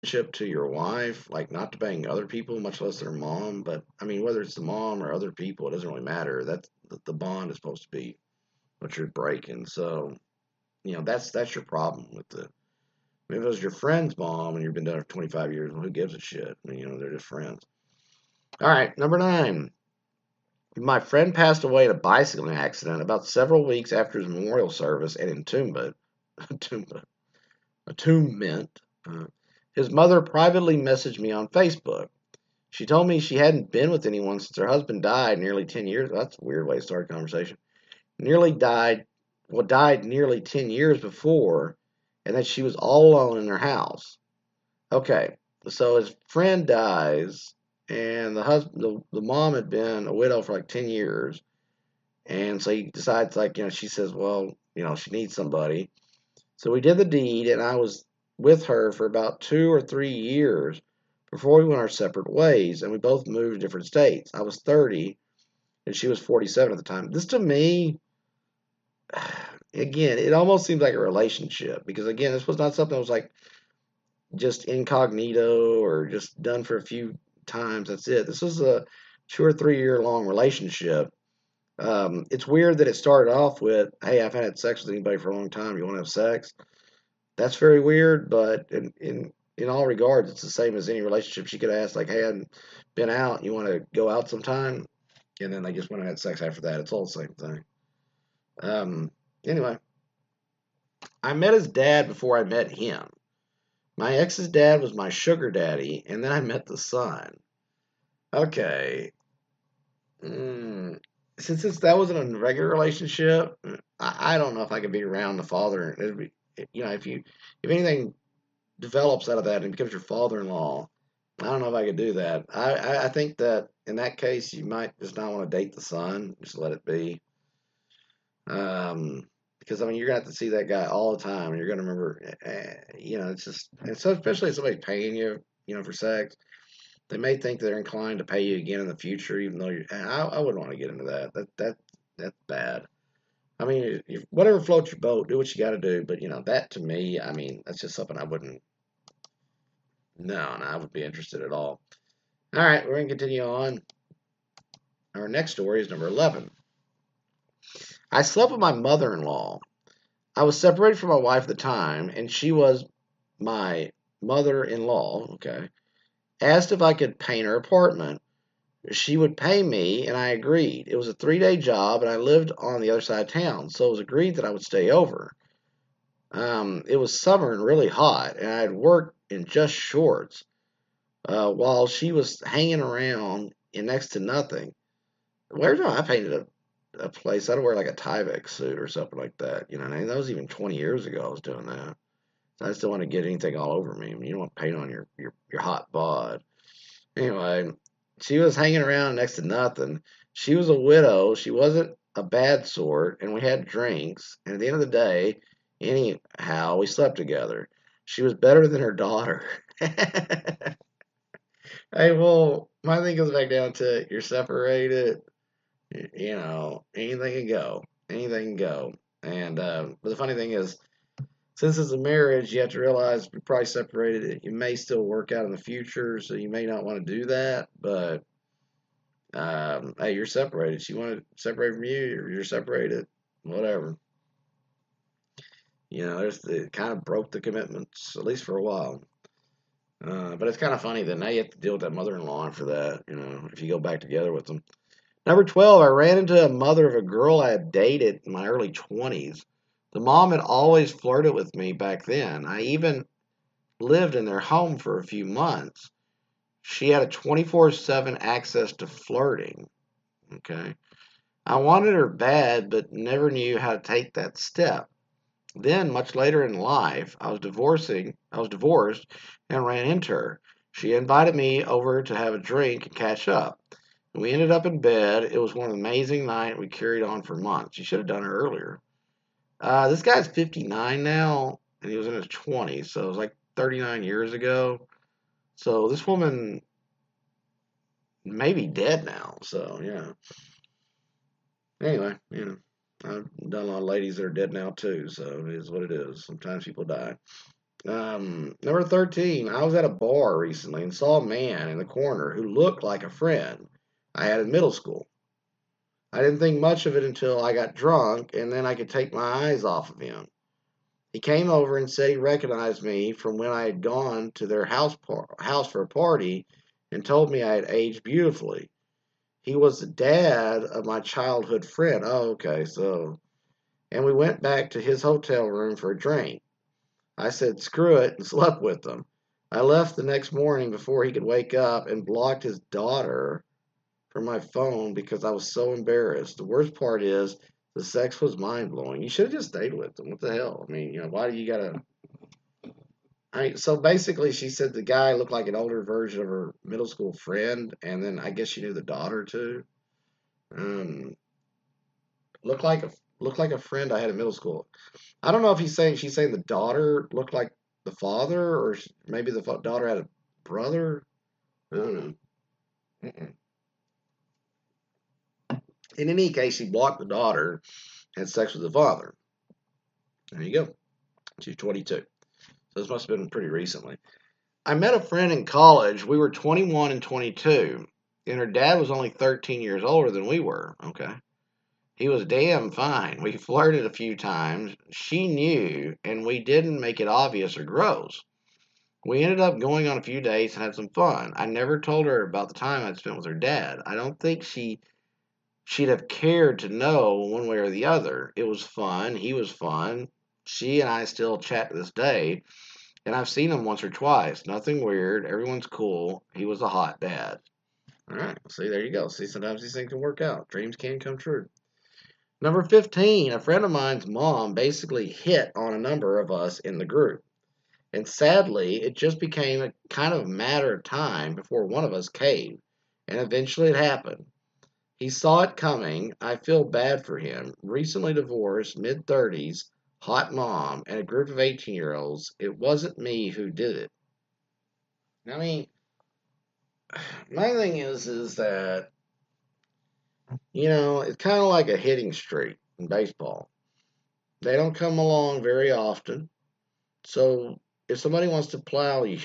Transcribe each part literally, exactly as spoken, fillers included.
relationship to your wife, like not to bang other people, much less their mom. But I mean, whether it's the mom or other people, it doesn't really matter. That's the, the bond is supposed to be what you're breaking. So you know that's that's your problem with the. I mean, if it was your friend's mom and you've been together for twenty-five years, well, who gives a shit? I mean, you know, they're just friends. All right, number nine. My friend passed away in a bicycling accident about several weeks after his memorial service and entombment. Entombment. Attunement. Uh, his mother privately messaged me on Facebook. She told me she hadn't been with anyone since her husband died nearly ten years. That's a weird way to start a conversation. Nearly died, well, died nearly ten years before, and that she was all alone in her house. Okay, so his friend dies, and the husband, the, the mom had been a widow for like ten years, and so he decides, like, you know, she says, well, you know, she needs somebody. So we did the deed, and I was with her for about two or three years before we went our separate ways, and we both moved to different states. I was thirty, and she was forty-seven at the time. This to me, again, it almost seems like a relationship because, again, this was not something that was like just incognito or just done for a few times. That's it. This was a two or three year long relationship. Um, it's weird that it started off with, "Hey, I've had sex with anybody for a long time. You want to have sex?" That's very weird, but in in in all regards, it's the same as any relationship. She could ask, like, "Hey, I've been out. You want to go out sometime?" And then they just went and had sex after that. It's all the same thing. Um, anyway, I met his dad before I met him. My ex's dad was my sugar daddy, and then I met the son. Okay. Mm, since it's, that wasn't a regular relationship, I, I don't know if I could be around the father. It'd be, you know, if you if anything develops out of that and becomes your father-in-law, I don't know if I could do that. I, I, I think that in that case, you might just not want to date the son. Just let it be. Um, because I mean, you're gonna have to see that guy all the time, and you're gonna remember. Uh, you know, it's just, and so especially if somebody's paying you, you know, for sex, they may think they're inclined to pay you again in the future, even though you. I, I wouldn't want to get into that. That that that's bad. I mean, if, whatever floats your boat, do what you got to do. But you know, that to me, I mean, that's just something I wouldn't. No, no, I wouldn't be interested at all. All right, we're gonna continue on. Our next story is number eleven. I slept with my mother-in-law. I was separated from my wife at the time, and she was my mother-in-law. Okay, asked if I could paint her apartment. She would pay me, and I agreed. It was a three day job, and I lived on the other side of town, so it was agreed that I would stay over. Um, it was summer and really hot, and I had worked in just shorts uh, while she was hanging around in next to nothing. Where's I painted a, a place? I'd wear like a Tyvek suit or something like that. You know, and that was even twenty years ago I was doing that. So I just don't want to get anything all over me. I mean, you don't want paint on your, your, your hot bod. Anyway, she was hanging around next to nothing. She was a widow. She wasn't a bad sort, and we had drinks. And at the end of the day, anyhow, we slept together. She was better than her daughter. Hey, well, my thing goes back down to you're separated. You know, anything can go. Anything can go. And uh, but the funny thing is, since it's a marriage, you have to realize you're probably separated. It may still work out in the future, so you may not want to do that. But um, hey, you're separated. She wanted to separate from you. You're, you're separated. Whatever. You know, there's the it kind of broke the commitments at least for a while. Uh, but it's kind of funny that now you have to deal with that mother-in-law for that. You know, if you go back together with them. Number twelve, I ran into a mother of a girl I had dated in my early twenties. The mom had always flirted with me back then. I even lived in their home for a few months. She had a twenty-four seven access to flirting. Okay. I wanted her bad, but never knew how to take that step. Then, much later in life, I was divorcing. I was divorced and ran into her. She invited me over to have a drink and catch up. We ended up in bed. It was one amazing night. We carried on for months. You should have done it earlier. Uh, this guy's fifty-nine now, and he was in his twenties, so it was like thirty-nine years ago. So this woman may be dead now. So yeah. Anyway, you know, I've done a lot of ladies that are dead now too. So it is what it is. Sometimes people die. Um, number thirteen, I was at a bar recently and saw a man in the corner who looked like a friend I had in middle school. I didn't think much of it until I got drunk, and then I could take my eyes off of him. He came over and said he recognized me from when I had gone to their house par- house for a party and told me I had aged beautifully. He was the dad of my childhood friend. Oh, okay, so. And we went back to his hotel room for a drink. I said, screw it, and slept with them. I left the next morning before he could wake up and blocked his daughter from my phone because I was so embarrassed. The worst part is the sex was mind blowing. You should have just stayed with them. What the hell? I mean, you know, why do you gotta? I mean, so basically, she said the guy looked like an older version of her middle school friend, and then I guess she knew the daughter too. Um, looked like a looked like a friend I had in middle school. I don't know if he's saying she's saying the daughter looked like the father, or maybe the daughter had a brother. I don't know. Mm-mm. In any case, she blocked the daughter, had sex with the father. There you go. She's twenty-two. So this must have been pretty recently. I met a friend in college. We were twenty-one and twenty-two, and her dad was only thirteen years older than we were. Okay. He was damn fine. We flirted a few times. She knew, and we didn't make it obvious or gross. We ended up going on a few dates and had some fun. I never told her about the time I'd spent with her dad. I don't think she she'd have cared to know one way or the other. It was fun. He was fun. She and I still chat to this day, and I've seen him once or twice. Nothing weird. Everyone's cool. He was a hot dad. All right. See, there you go. See, sometimes these things can work out. Dreams can come true. Number fifteen, a friend of mine's mom basically hit on a number of us in the group. And sadly, it just became a kind of matter of time before one of us caved. And eventually it happened. He saw it coming. I feel bad for him. Recently divorced, mid thirties, hot mom, and a group of eighteen year olds. It wasn't me who did it. I mean, my thing is, is that, you know, it's kind of like a hitting streak in baseball. They don't come along very often. So if somebody wants to plow you,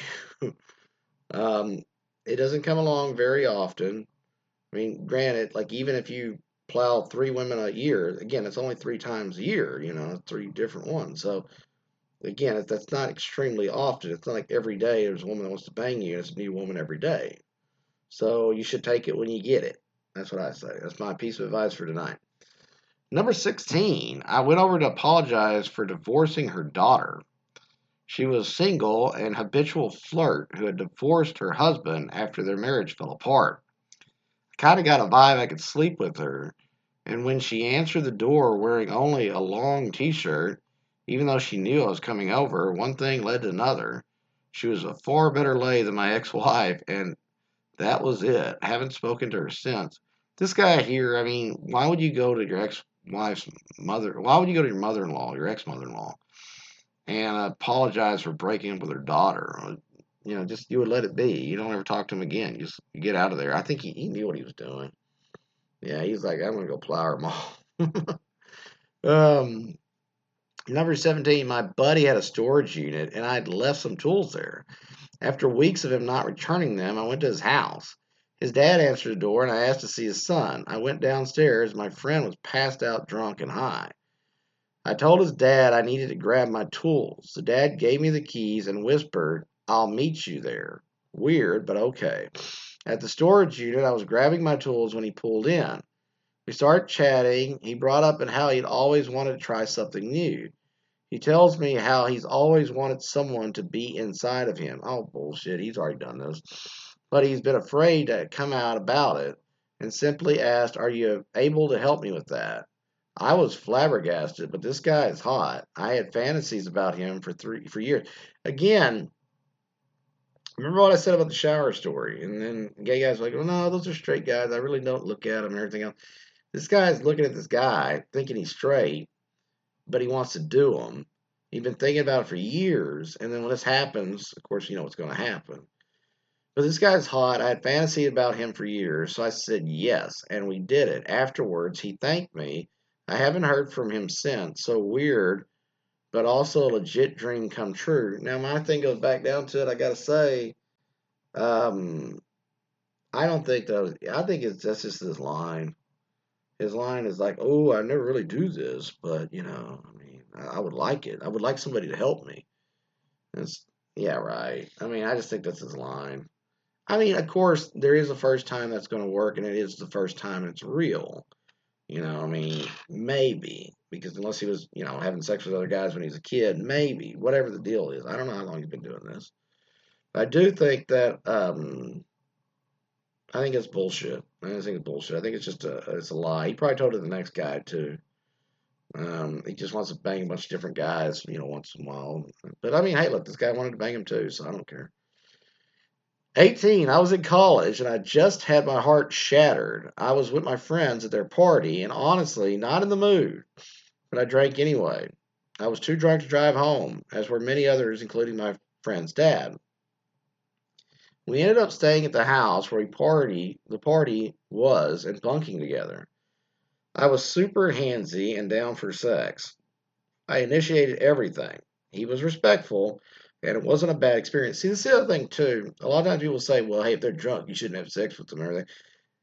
um, it doesn't come along very often. I mean, granted, like even if you plow three women a year, again, it's only three times a year, you know, three different ones. So again, that's not extremely often. It's not like every day there's a woman that wants to bang you, and it's a new woman every day. So you should take it when you get it. That's what I say. That's my piece of advice for tonight. Number sixteen, I went over to apologize for divorcing her daughter. She was single and habitual flirt who had divorced her husband after their marriage fell apart. I kind of got a vibe I could sleep with her, and when she answered the door wearing only a long t shirt, even though she knew I was coming over, one thing led to another. She was a far better lay than my ex wife, and that was it. I haven't spoken to her since. This guy here, I mean, why would you go to your ex wife's mother? Why would you go to your mother in law, your ex mother in law, and apologize for breaking up with her daughter? You know, just you would let it be. You don't ever talk to him again. You just get out of there. I think he, he knew what he was doing. Yeah, he's like, I'm gonna go plow her mall. um, Number seventeen, my buddy had a storage unit, and I'd left some tools there. After weeks of him not returning them, I went to his house. His dad answered the door, and I asked to see his son. I went downstairs. My friend was passed out, drunk, and high. I told his dad I needed to grab my tools. The dad gave me the keys and whispered, I'll meet you there. Weird, but okay. At the storage unit, I was grabbing my tools when he pulled in. We started chatting. He brought up and how he'd always wanted to try something new. He tells me how he's always wanted someone to be inside of him. Oh, bullshit. He's already done this. But he's been afraid to come out about it and simply asked, are you able to help me with that? I was flabbergasted, but this guy is hot. I had fantasies about him for three for years. Again, remember what I said about the shower story? And then gay guys were like, oh no, those are straight guys. I really don't look at them and everything else. This guy's looking at this guy, thinking he's straight, but he wants to do them. He's been thinking about it for years, and then when this happens, of course, you know what's going to happen. But this guy's hot. I had fantasy about him for years, so I said yes, and we did it. Afterwards, he thanked me. I haven't heard from him since. So weird, but also a legit dream come true. Now, my thing goes back down to it. I got to say, um, I don't think that. Was, I think it's that's just his line. His line is like, "Oh, I never really do this, but you know, I mean, I, I would like it. I would like somebody to help me." It's yeah, right. I mean, I just think that's his line. I mean, of course, there is a first time that's going to work, and it is the first time it's real. You know, I mean, maybe because unless he was, you know, having sex with other guys when he was a kid, maybe whatever the deal is. I don't know how long he's been doing this. But I do think that um, I think it's bullshit. I just think it's bullshit. I think it's just a it's a lie. He probably told it to the next guy too. Um, he just wants to bang a bunch of different guys, you know, once in a while. But I mean, hey, look, this guy wanted to bang him too, so I don't care. eighteen, I was in college and I just had my heart shattered. I was with my friends at their party and honestly not in the mood, but I drank anyway. I was too drunk to drive home, as were many others, including my friend's dad. We ended up staying at the house where we party, the party was and bunking together. I was super handsy and down for sex. I initiated everything. He was respectful, and it wasn't a bad experience. See, this is the other thing too. A lot of times people say, "Well, hey, if they're drunk, you shouldn't have sex with them." And everything.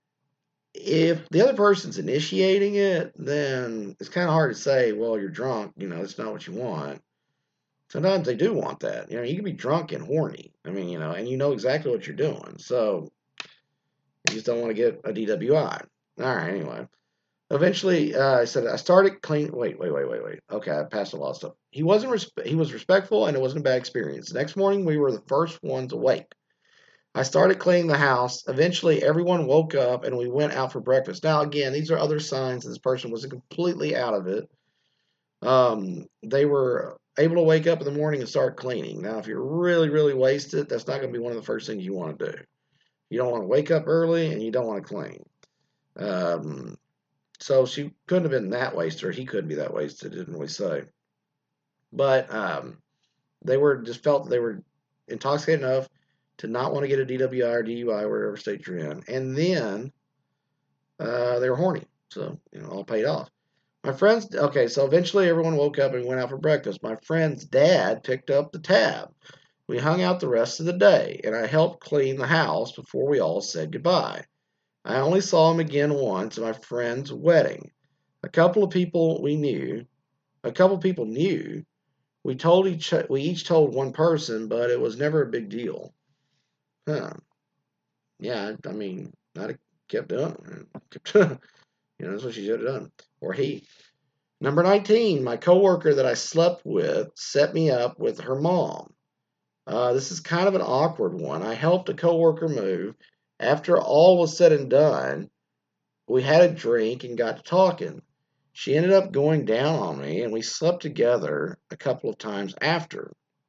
If the other person's initiating it, then it's kind of hard to say, "Well, you're drunk. You know, it's not what you want." Sometimes they do want that. You know, you can be drunk and horny. I mean, you know, and you know exactly what you're doing. So you just don't want to get a D W I. All right. Anyway. Eventually, uh, I said I started clean. Wait, wait, wait, wait, wait. Okay, I passed a lot of stuff. He wasn't. Respe- he was respectful, and it wasn't a bad experience. The next morning, we were the first ones awake. I started cleaning the house. Eventually, everyone woke up, and we went out for breakfast. Now, again, these are other signs that this person wasn't completely out of it. Um, they were able to wake up in the morning and start cleaning. Now, if you're really, really wasted, that's not going to be one of the first things you want to do. You don't want to wake up early, and you don't want to clean. Um, So she couldn't have been that wasted, or he couldn't be that wasted, didn't we say? But um, they were just felt that they were intoxicated enough to not want to get a D W I or D U I, wherever state you're in. And then uh, they were horny. So, you know, all paid off. My friends, okay, so eventually everyone woke up and went out for breakfast. My friend's dad picked up the tab. We hung out the rest of the day, and I helped clean the house before we all said goodbye. I only saw him again once at my friend's wedding. A couple of people we knew, a couple of people knew. We told each we each told one person, but it was never a big deal. Huh? Yeah, I mean, I'd have kept doing it. You know, that's what she should have done, or he. Number nineteen, my coworker that I slept with set me up with her mom. Uh, this is kind of an awkward one. I helped a coworker move. After all was said and done, we had a drink and got to talking. She ended up going down on me, and we slept together a couple of times after.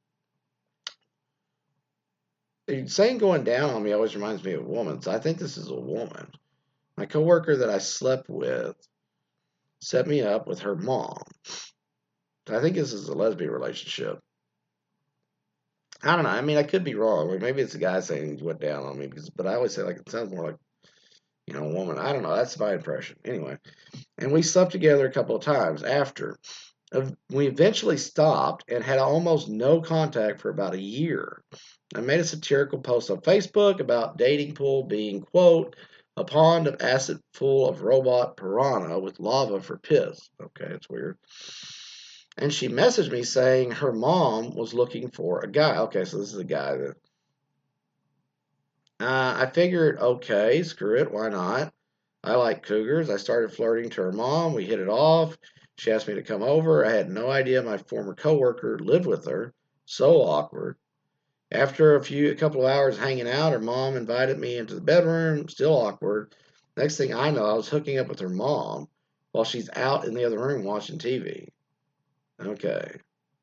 Saying going down on me always reminds me of a woman, so I think this is a woman. My coworker that I slept with set me up with her mom. I think this is a lesbian relationship. I don't know. I mean, I could be wrong. Or maybe it's a guy saying he went down on me, because, but I always say like it sounds more like, you know, a woman. I don't know. That's my impression. Anyway, and we slept together a couple of times after. We eventually stopped and had almost no contact for about a year. I made a satirical post on Facebook about dating pool being, quote, a pond of acid full of robot piranha with lava for piss. Okay, it's weird. And she messaged me saying her mom was looking for a guy. Okay, so this is a guy that. Uh, I figured, okay, screw it, why not? I like cougars. I started flirting to her mom. We hit it off. She asked me to come over. I had no idea my former coworker lived with her. So awkward. After a few a couple of hours hanging out, her mom invited me into the bedroom. Still awkward. Next thing I know, I was hooking up with her mom while she's out in the other room watching T V. Okay.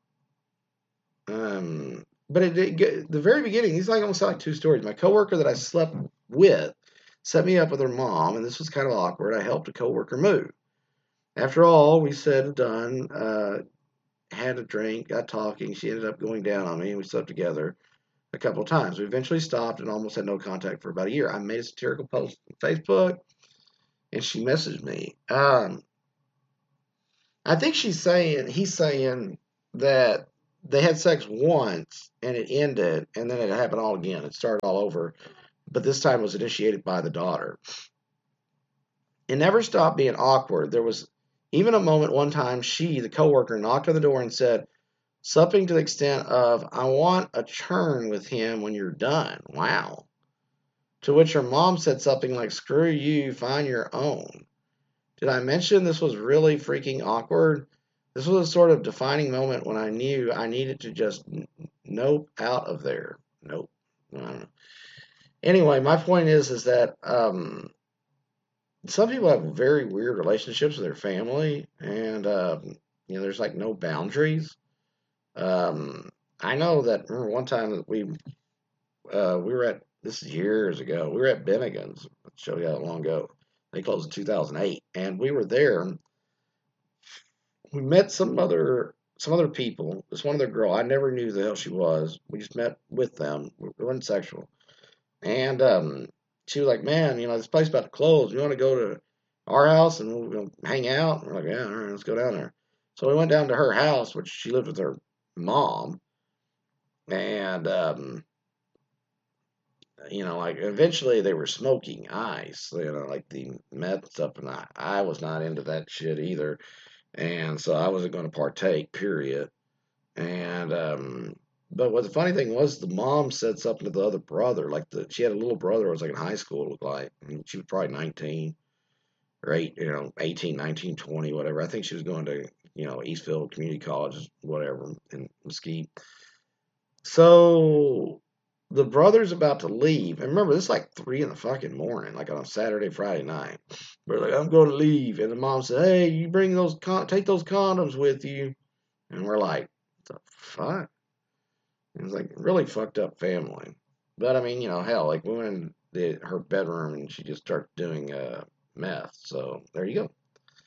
Um, but it, it, the very beginning, these like almost like two stories. My coworker that I slept with set me up with her mom, and this was kind of awkward. I helped a coworker move. After all we said and done, uh, had a drink, got talking. She ended up going down on me, and we slept together a couple of times. We eventually stopped and almost had no contact for about a year. I made a satirical post on Facebook, and she messaged me. Um, I think she's saying, he's saying, that they had sex once and it ended, and then it happened all again. It started all over, but this time was initiated by the daughter. It never stopped being awkward. There was even a moment one time she, the coworker, knocked on the door and said something to the extent of, "I want a churn with him when you're done." Wow. To which her mom said something like, "Screw you, find your own." Did I mention this was really freaking awkward? This was a sort of defining moment when I knew I needed to just nope out of there. Nope. I don't know. Anyway, my point is, is that um, some people have very weird relationships with their family, and um, you know, there's like no boundaries. Um, I know that remember one time that we uh, we were at this is years ago. We were at Bennigan's. I'll show you how long ago. They closed in two thousand eight, and we were there. We met some other some other people. This one other girl. I never knew who the hell she was. We just met with them. It wasn't sexual. And um, she was like, "Man, you know, this place about to close. You want to go to our house and we'll, we'll hang out?" And we're like, "Yeah, all right, let's go down there." So we went down to her house, which she lived with her mom, and um, you know, like eventually they were smoking ice, you know, like the meth stuff, and I, I was not into that shit either, and so I wasn't going to partake. Period. And um, but what the funny thing was, the mom said something to the other brother, like the she had a little brother who was like in high school, it looked like, and she was probably nineteen or eight, you know, eighteen, nineteen, twenty, whatever. I think she was going to, you know, Eastfield Community College, whatever, in Mesquite. So the brother's about to leave, and remember, this is like three in the fucking morning, like on a Saturday, Friday night. We're like, "I'm going to leave," and the mom said, "Hey, you bring those, con- take those condoms with you," and we're like, "What the fuck?" It was like really fucked up family. But I mean, you know, hell, like we went in the, her bedroom and she just started doing uh, meth. So there you go.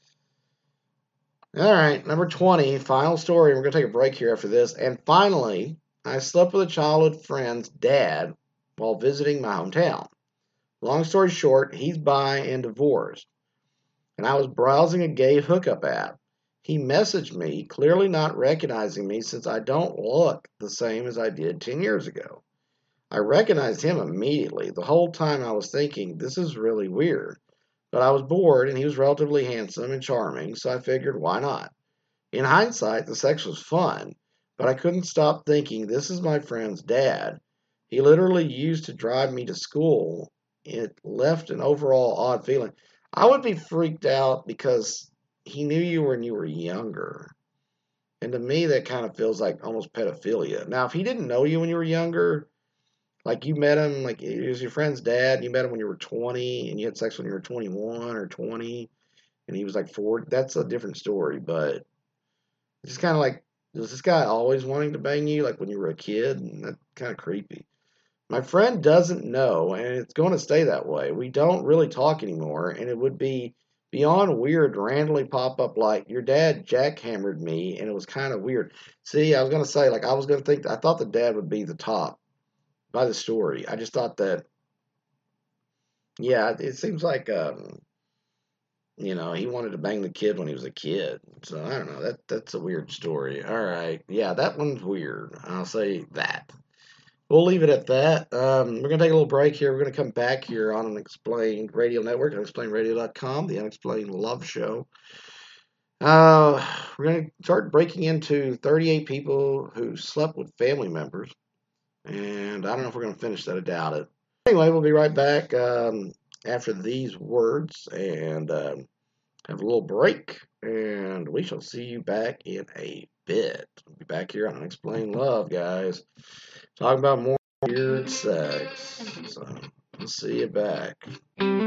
All right, number twenty, final story. We're going to take a break here after this. And finally, I slept with a childhood friend's dad while visiting my hometown. Long story short, he's bi and divorced. And I was browsing a gay hookup app. He messaged me, clearly not recognizing me since I don't look the same as I did ten years ago. I recognized him immediately. The whole time I was thinking, this is really weird. But I was bored and he was relatively handsome and charming, so I figured, why not? In hindsight, the sex was fun, but I couldn't stop thinking, this is my friend's dad. He literally used to drive me to school. It left an overall odd feeling. I would be freaked out because he knew you when you were younger. And to me, that kind of feels like almost pedophilia. Now, if he didn't know you when you were younger, like you met him, like he was your friend's dad, and you met him when you were twenty, and you had sex when you were twenty-one or twenty, and he was like forty. That's a different story. But it's just kind of like, was this guy always wanting to bang you, like when you were a kid? And that's kind of creepy. My friend doesn't know, and it's going to stay that way. We don't really talk anymore, and it would be beyond weird to randomly pop up like, your dad jackhammered me, and it was kind of weird. See, I was going to say, like, I was going to think, I thought the dad would be the top by the story. I just thought that, yeah, it seems like, um, you know, he wanted to bang the kid when he was a kid. So I don't know. That that's a weird story. All right, yeah, that one's weird. I'll say that. We'll leave it at that. Um, we're gonna take a little break here. We're gonna come back here on Unexplained Radio Network, unexplained radio dot com, the Unexplained Love Show. Uh, we're gonna start breaking into thirty-eight people who slept with family members, and I don't know if we're gonna finish that. I doubt it. Anyway, we'll be right back um, after these words and um, have a little break, and we shall see you back in a bit. We'll be back here on Unexplained Love, guys, talking about more weird sex. So we'll see you back.